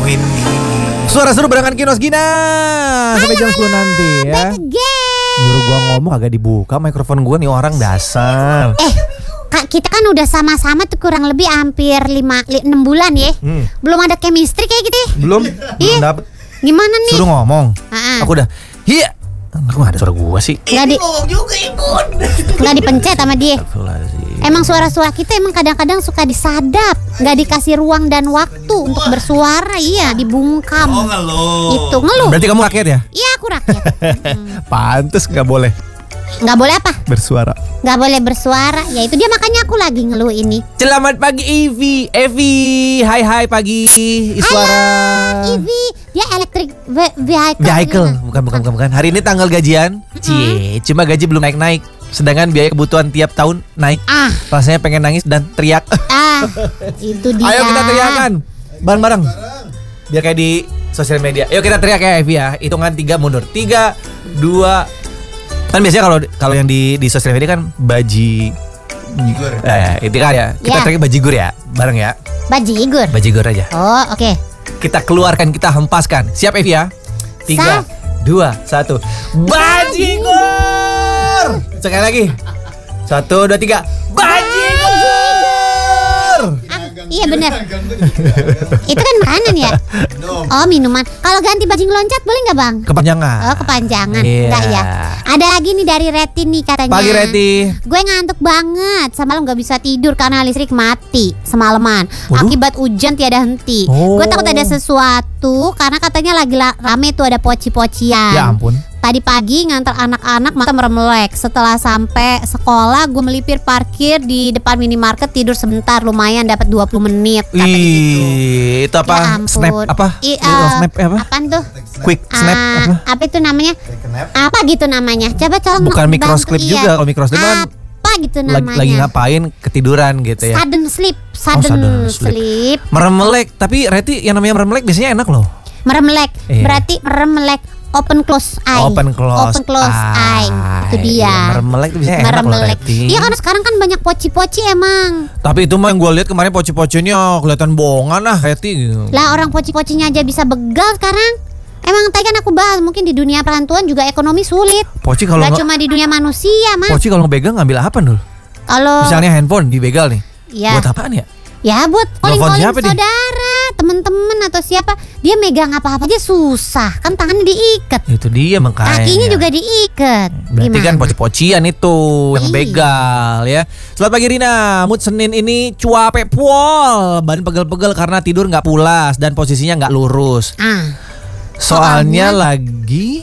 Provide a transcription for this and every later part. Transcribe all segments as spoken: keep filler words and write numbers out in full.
Amin. Suara seru barengan Kinos Gina sampai jam sepuluh nanti ya. Nyuruh gua ngomong agak dibuka mikrofon gua nih orang dasar. Eh, Kak, kita kan udah sama-sama tuh kurang lebih hampir lima enam bulan ya. Hmm. Belum ada chemistry kayak gitu ya? Belum. Belum dapet. Gimana nih? Suruh ngomong. Ha-ha. Aku udah. Iya. Aku gak ada suara gua sih. Gak di juga ikut. Gak dipencet sama dia. Emang suara-suara kita emang kadang-kadang suka disadap, nggak dikasih ruang dan waktu untuk bersuara, iya dibungkam. Oh ngeluh. Itu ngeluh. Berarti kamu rakyat ya? Iya aku rakyat. hmm. Pantes nggak boleh. Nggak boleh apa? Bersuara. Nggak boleh bersuara. Ya itu dia makanya aku lagi ngeluh ini. Selamat pagi Evi, Evi. Hai hai pagi. Iswara. Halo Evi. Dia electric vehicle. Vehicle. Bukan bukan bukan bukan. Hari ini tanggal gajian. Cie, cuma gaji belum naik-naik. Sedangkan biaya kebutuhan tiap tahun naik. Ah. Rasanya pengen nangis dan teriak. Ah. Itu dia. Ayo kita teriakan bareng-bareng. Biar kayak di sosial media. Ayo kita teriak ya Evi ya. Hitungan tiga mundur. Tiga, dua. Kan biasanya kalau kalau yang di di sosial media kan baji. Bajigur. Eh, itu kan ya. Kita yeah. teriak bajigur ya. Bareng ya. Bajigur. Bajigur aja. Oh, oke. Okay. Kita keluarkan, kita hempaskan. Siap Evi ya. Tiga, Sa- dua, satu. Bajigur. Sekali lagi. Satu, dua, tiga. Bajigur. Iya benar. Itu kan makanan ya. Oh minuman. Kalau ganti bajing loncat boleh nggak bang? Kepanjangan. Oh kepanjangan. Yeah. Enggak ya. Ada lagi nih dari Reti nih katanya. Pagi Reti. Gue ngantuk banget. Semalam nggak bisa tidur karena listrik mati semalaman. Waduh. Akibat hujan tiada henti. Oh. Gue takut ada sesuatu karena katanya lagi rame tuh ada poci-pocian. Ya ampun. Tadi pagi ngantar anak-anak mata meremelek. Setelah sampai sekolah gue melipir parkir di depan minimarket, tidur sebentar lumayan dapat dua puluh menit. Ih, itu apa? Ya Snap apa? I, uh, snap apa? Apaan tuh? Quick snap uh, apa? Apa itu namanya? Apa gitu namanya? Coba colong. Bukan microsleep iya. juga. Kalau microsleep kan apa gitu namanya? Lagi, lagi ngapain ketiduran gitu ya. Sudden sleep, sudden, oh, sudden sleep. sleep. Meremelek, tapi Reti yang namanya meremelek biasanya enak loh. Meremelek, iya. Berarti meremelek open close eye. Open close, open close eye. eye. Itu dia. Meremelek itu biasanya enak loh Reti. Iya kan sekarang kan banyak poci-poci emang. Tapi itu mah yang gue lihat kemarin poci-pocinya kelihatan bohongan lah Reti. Lah orang poci-pocinya aja bisa begal sekarang. Emang tadi kan aku bahas mungkin di dunia perantauan juga ekonomi sulit. Poci kalau nggak cuma di dunia manusia mas. Poci kalau ngebegal ngambil apa dulu? Kalau misalnya handphone dibegal nih. Ya. Buat apaan ya? Ya buat calling-calling saudara, temen-temen atau siapa. Dia megang apa-apa aja susah. Kan tangannya diikat. Itu dia makanya. Kakinya juga diikat. Berarti Gimana? kan poci-pocian itu yang Iyi. begal ya. Selamat pagi Rina. Mood Senin ini cuape pol. Badan pegel-pegel karena tidur gak pulas dan posisinya gak lurus. Ah. Soalnya, Soalnya lagi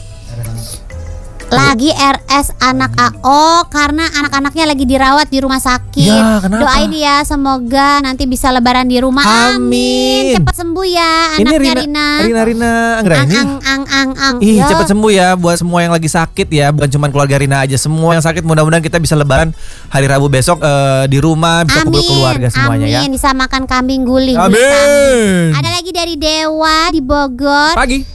Lagi R S anak A O karena anak-anaknya lagi dirawat di rumah sakit. Ya, doain ya semoga nanti bisa lebaran di rumah. Amin. Amin. Cepat sembuh ya anaknya Ini Rina. Rina. Rina Rina Anggraini. Ang ang ang ang. Ih, cepat sembuh ya buat semua yang lagi sakit ya, bukan cuma keluarga Rina aja, semua yang sakit mudah-mudahan kita bisa lebaran hari Rabu besok uh, di rumah bisa kumpul keluarga semuanya. Amin. Ya. Bisa makan kambing guling. Amin. Ada lagi dari Dewa di Bogor. Pagi.